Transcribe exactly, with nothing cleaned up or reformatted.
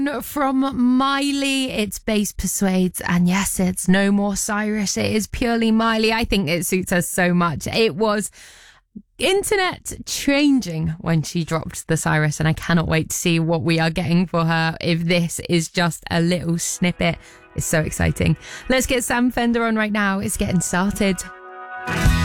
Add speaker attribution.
Speaker 1: From Miley, it's Bass Persuades, and yes, it's no more Cyrus, it is purely Miley. I think it suits her so much. It was internet changing when she dropped the Cyrus, and I cannot wait to see what we are getting for her if this is just a little snippet. It's so exciting. Let's get Sam Fender on right now. It's getting started.